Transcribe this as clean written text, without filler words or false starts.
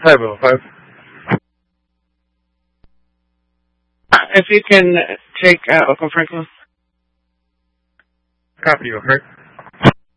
505. If you can take Oakland Franklin. Copy you, okay?